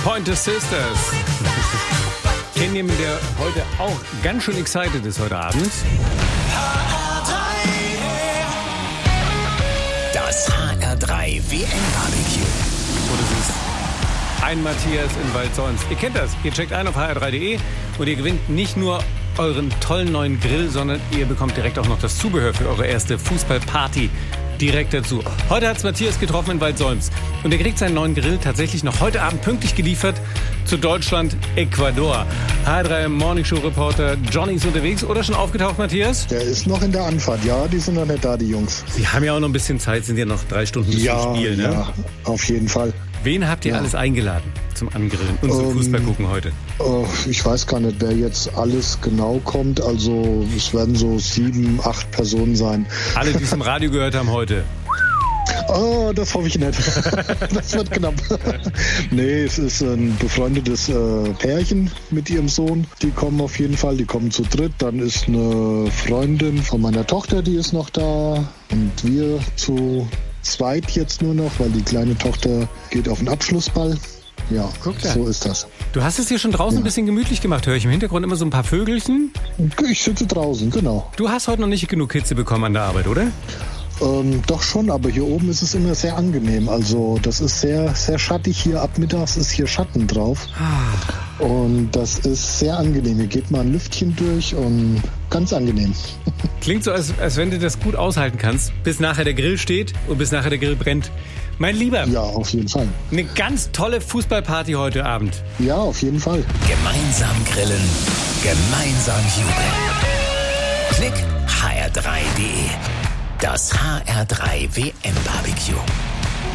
Pointer Sisters. Kennen jemanden, der heute auch ganz schön excited ist heute Abend? Das HR3 WM-Barbecue. Und es ist ein Matthias in Waldsolms. Ihr kennt das. Ihr checkt ein auf hr3.de und ihr gewinnt nicht nur euren tollen neuen Grill, sondern ihr bekommt direkt auch noch das Zubehör für eure erste Fußballparty direkt dazu. Heute hat's Matthias getroffen in Waldsolms und er kriegt seinen neuen Grill tatsächlich noch heute Abend pünktlich geliefert zu Deutschland-Ecuador. HR3 Morningshow-Reporter Johnny ist unterwegs oder schon aufgetaucht, Matthias? Der ist noch in der Anfahrt, ja, die sind noch nicht da, die Jungs. Sie haben ja auch noch ein bisschen Zeit, sind ja noch 3 Stunden bis zum Spiel, ne? Ja, auf jeden Fall. Wen habt ihr alles eingeladen zum Angrillen und zum Fußball gucken heute? Ich weiß gar nicht, wer jetzt alles genau kommt. Also es werden so 7, 8 Personen sein. Alle, die es im Radio gehört haben heute. Oh, das hoffe ich nicht. Das wird knapp. Nee, es ist ein befreundetes Pärchen mit ihrem Sohn. Die kommen auf jeden Fall, die kommen zu dritt. Dann ist eine Freundin von meiner Tochter, die ist noch da. Und wir zu zweit jetzt nur noch, weil die kleine Tochter geht auf den Abschlussball. Ja, so ist das. Du hast es hier schon draußen ein bisschen gemütlich gemacht, höre ich im Hintergrund immer so ein paar Vögelchen. Ich sitze draußen, genau. Du hast heute noch nicht genug Hitze bekommen an der Arbeit, oder? Doch schon, aber hier oben ist es immer sehr angenehm. Also das ist sehr, sehr schattig hier. Ab mittags ist hier Schatten drauf. Und das ist sehr angenehm. Hier geht mal ein Lüftchen durch und ganz angenehm. Klingt so, als wenn du das gut aushalten kannst, bis nachher der Grill steht und bis nachher der Grill brennt. Mein Lieber. Ja, auf jeden Fall. Eine ganz tolle Fußballparty heute Abend. Ja, auf jeden Fall. Gemeinsam grillen, gemeinsam jubeln. Klick hr3.de. Das HR3 WM-Barbecue.